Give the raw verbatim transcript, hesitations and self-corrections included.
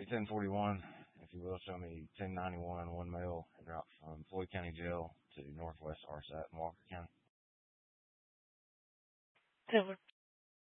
A ten forty-one, if you will, show me ten ninety-one, one male, route from Floyd County Jail to Northwest R S A T in Walker County. ten